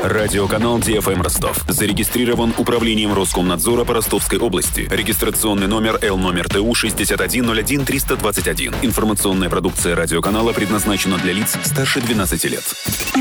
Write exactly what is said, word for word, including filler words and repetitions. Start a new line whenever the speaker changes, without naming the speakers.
Радиоканал Ди Эф Эм Ростов. Зарегистрирован управлением Роскомнадзора по Ростовской области. Регистрационный номер Л номер Т У шестьдесят один ноль один триста двадцать один. Информационная продукция радиоканала предназначена для лиц старше двенадцати лет.